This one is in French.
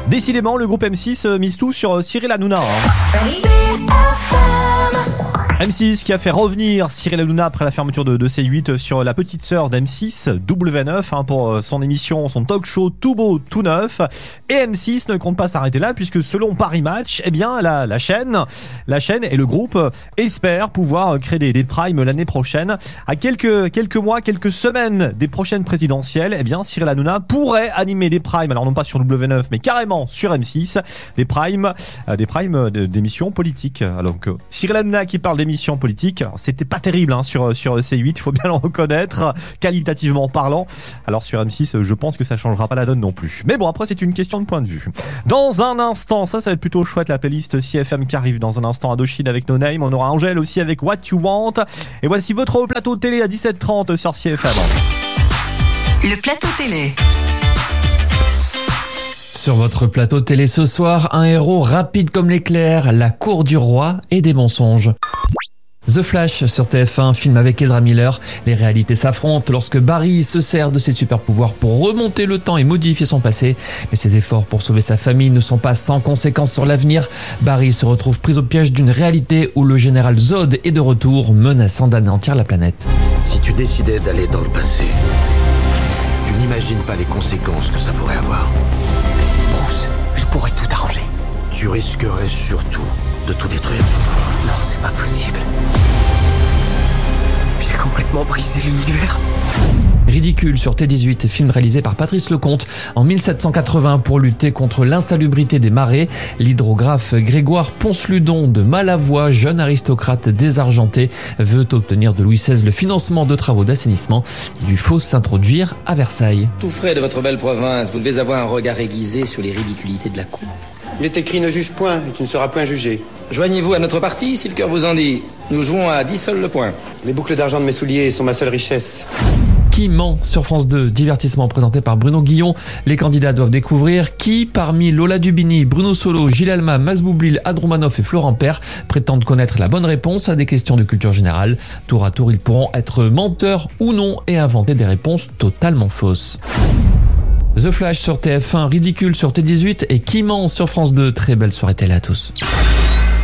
Décidément, le groupe M6 mise tout sur Cyril Hanouna. M6 qui a fait revenir Cyril Hanouna après la fermeture de C8 sur la petite sœur d'M6, W9, pour son émission, son talk show tout beau, tout neuf. Et M6 ne compte pas s'arrêter là puisque selon Paris Match, la chaîne et le groupe espèrent pouvoir créer des primes l'année prochaine. À quelques mois, quelques semaines des prochaines présidentielles, Cyril Hanouna pourrait animer des primes, alors non pas sur W9 mais carrément sur M6, des primes d'émissions politiques. Alors que Cyril Hanouna qui parle d'émissions politiques, alors c'était pas terrible sur C8, il faut bien le reconnaître, qualitativement parlant. Alors sur M6, je pense que ça changera pas la donne non plus. Mais bon, après c'est une question de point de vue. Dans un instant, ça va être plutôt chouette, la playlist CFM qui arrive dans un instant. Indochine avec No Name, on aura Angèle aussi avec What You Want. Et voici votre plateau télé à 17h30 sur CFM. Le plateau télé. Sur votre plateau télé ce soir, un héros rapide comme l'éclair, la cour du roi et des mensonges. The Flash sur TF1, film avec Ezra Miller. Les réalités s'affrontent lorsque Barry se sert de ses super pouvoirs pour remonter le temps et modifier son passé. Mais ses efforts pour sauver sa famille ne sont pas sans conséquences sur l'avenir. Barry se retrouve pris au piège d'une réalité où le général Zod est de retour, menaçant d'anéantir la planète. Si tu décidais d'aller dans le passé, tu n'imagines pas les conséquences que ça pourrait avoir. Bruce, je pourrais tout arranger. Tu risquerais surtout de tout détruire. Non, c'est pas possible. J'ai complètement brisé l'univers. Ridicule sur T18, film réalisé par Patrice Lecomte en 1780 pour lutter contre l'insalubrité des marais. L'hydrographe Grégoire Ponceludon de Malavoie, jeune aristocrate désargenté, veut obtenir de Louis XVI le financement de travaux d'assainissement. Il lui faut s'introduire à Versailles. Tout frais de votre belle province, vous devez avoir un regard aiguisé sur les ridiculités de la cour. Il est écrit ne juge point et tu ne seras point jugé. Joignez-vous à notre parti si le cœur vous en dit. Nous jouons à 10 sols le point. Les boucles d'argent de mes souliers sont ma seule richesse. Qui ment sur France 2, divertissement présenté par Bruno Guillon. Les candidats doivent découvrir qui, parmi Lola Dubini, Bruno Solo, Gilles Alma, Max Boublil, Adroumanoff et Florent Père, prétendent connaître la bonne réponse à des questions de culture générale. Tour à tour, ils pourront être menteurs ou non et inventer des réponses totalement fausses. The Flash sur TF1, Ridicule sur T18 et Qui ment sur France 2. Très belle soirée télé à tous.